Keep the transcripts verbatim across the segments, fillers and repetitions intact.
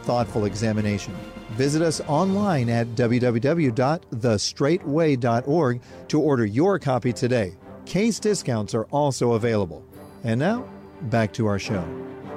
thoughtful examination. Visit us online at w w w dot the straight way dot org to order your copy today. Case discounts are also available. And now, back to our show.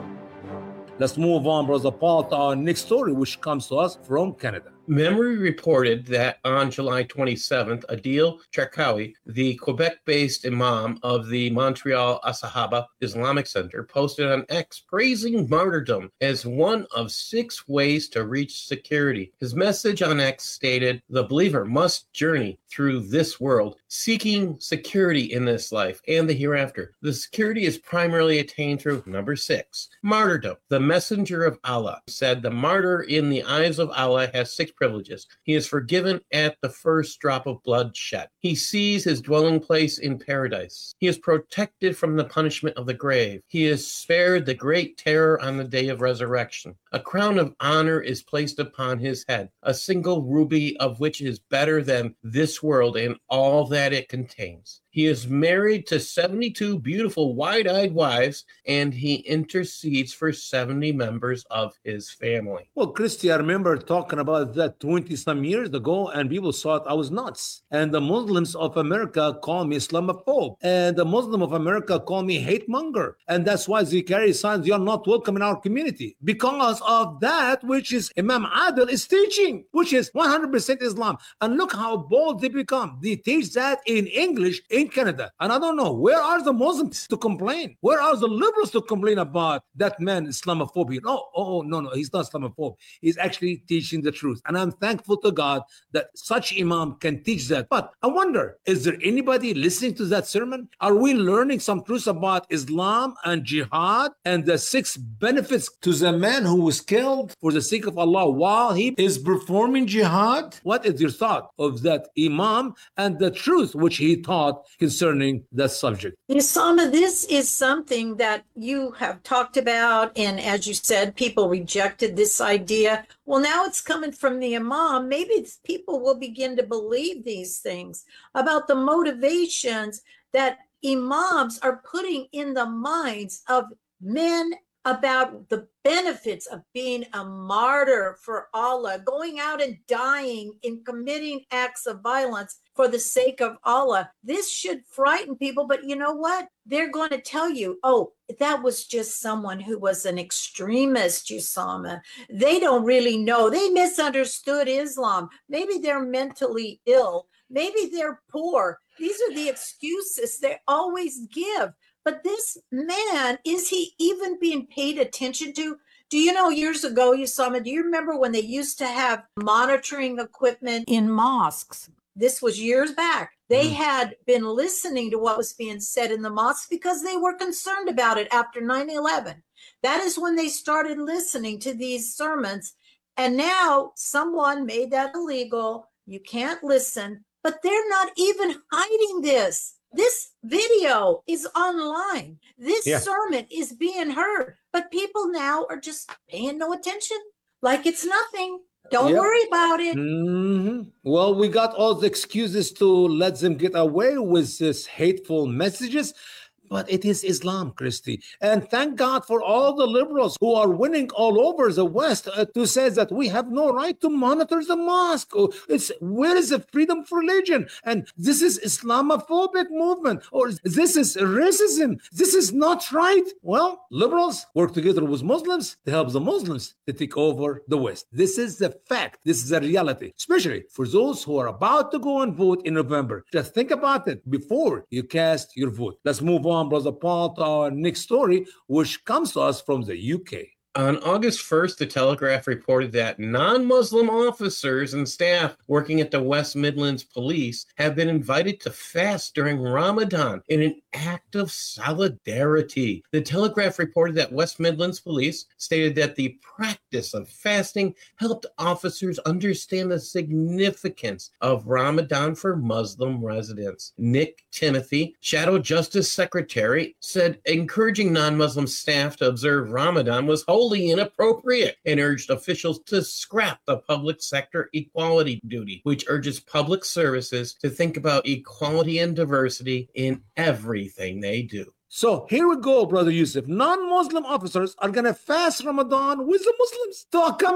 Let's move on, Brother Paul, to our next story, which comes to us from Canada. Memory reported that on July twenty-seventh, Adil Charkawi, the Quebec-based imam of the Montreal Asahaba Islamic Center, posted on X praising martyrdom as one of six ways to reach security. His message on X stated, "The believer must journey through this world, seeking security in this life and the hereafter. The security is primarily attained through number six, martyrdom. The messenger of Allah said the martyr in the eyes of Allah has six privileges. He is forgiven at the first drop of blood shed. He sees his dwelling place in paradise. He is protected from the punishment of the grave. He is spared the great terror on the day of resurrection. A crown of honor is placed upon his head, a single ruby of which is better than this world and all that it contains. He is married to seventy-two beautiful wide-eyed wives, and he intercedes for seventy members of his family." Well, Christy, I remember talking about that twenty-some years ago, and people thought I was nuts. And the Muslims of America call me Islamophobe, and the Muslim of America call me hate monger. And that's why they carry signs, "You're not welcome in our community," because of that which is Imam Adil is teaching, which is one hundred percent Islam. And look how bold they become. They teach that in English in Canada. And I don't know, where are the Muslims to complain? Where are the liberals to complain about that man Islamophobia? Oh, oh, no, no, he's not Islamophobe. He's actually teaching the truth. And I'm thankful to God that such imam can teach that. But I wonder, is there anybody listening to that sermon? Are we learning some truths about Islam and jihad and the six benefits to the man who was killed for the sake of Allah while he is performing jihad? What is your thought of that imam and the truth which he taught concerning that subject? Usama, this is something that you have talked about, and as you said, people rejected this idea. Well, now it's coming from the imam. Maybe people will begin to believe these things about the motivations that imams are putting in the minds of men about the benefits of being a martyr for Allah, going out and dying in committing acts of violence for the sake of Allah. This should frighten people, but you know what? They're going to tell you, oh, that was just someone who was an extremist, Usama. They don't really know. They misunderstood Islam. Maybe they're mentally ill. Maybe they're poor. These are the excuses they always give. But this man, is he even being paid attention to? Do you know years ago, Usama, do you remember when they used to have monitoring equipment in mosques? This was years back. They mm. had been listening to what was being said in the mosques because they were concerned about it after nine eleven. That is when they started listening to these sermons. And now someone made that illegal. You can't listen, but they're not even hiding this. This video is online. This yeah. sermon is being heard, but people now are just paying no attention, like it's nothing. Don't yep. worry about it. Mm-hmm. Well, we got all the excuses to let them get away with this hateful messages. But it is Islam, Christy. And thank God for all the liberals who are winning all over the West uh, to say that we have no right to monitor the mosque. Oh, it's, where is the freedom of religion? And this is Islamophobic movement. Or this is racism. This is not right. Well, liberals work together with Muslims to help the Muslims to take over the West. This is the fact. This is the reality, especially for those who are about to go and vote in November. Just think about it before you cast your vote. Let's move on, Brother Paul, to our next story, which comes to us from the U K. On August first, the Telegraph reported that non-Muslim officers and staff working at the West Midlands Police have been invited to fast during Ramadan in an act of solidarity. The Telegraph reported that West Midlands Police stated that the practice of fasting helped officers understand the significance of Ramadan for Muslim residents. Nick Timothy, Shadow Justice Secretary, said encouraging non-Muslim staff to observe Ramadan was wholly inappropriate and urged officials to scrap the public sector equality duty, which urges public services to think about equality and diversity in everything they do. So here we go, Brother Yusuf. Non-Muslim officers are going to fast Ramadan with the Muslims to